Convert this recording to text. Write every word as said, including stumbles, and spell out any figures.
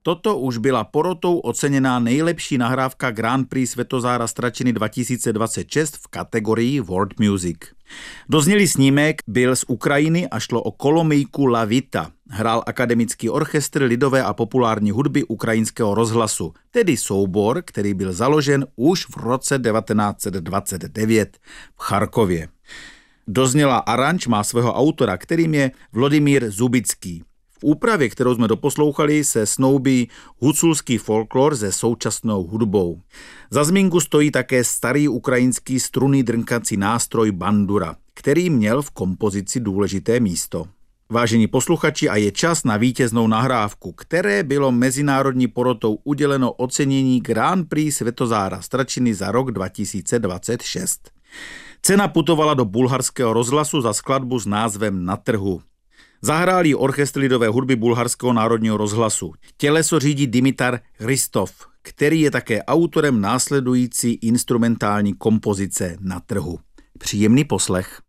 Toto už byla porotou oceněná nejlepší nahrávka Grand Prix Světozára Stračiny dva tisíce dvacet šest v kategorii World Music. Doznělý snímek byl z Ukrajiny a šlo o Kolomejku La Vita. Hrál akademický orchestr lidové a populární hudby Ukrajinského rozhlasu, tedy soubor, který byl založen už v roce devatenáct set dvacet devět v Charkově. Doznělá aranž má svého autora, kterým je Vladimír Zubický. V úpravě, kterou jsme doposlouchali, se snoubí huculský folklor se současnou hudbou. Za zmínku stojí také starý ukrajinský strunný drnkací nástroj bandura, který měl v kompozici důležité místo. Vážení posluchači, a je čas na vítěznou nahrávku, které bylo mezinárodní porotou uděleno ocenění Grand Prix Světozára Stračiny za rok dva tisíce dvacet šest. Cena putovala do bulharského rozhlasu za skladbu s názvem Na trhu. Zahrál ji orchestr lidové hudby Bulharského národního rozhlasu. Těleso řídí Dimitar Hristov, který je také autorem následující instrumentální kompozice Na trhu. Příjemný poslech.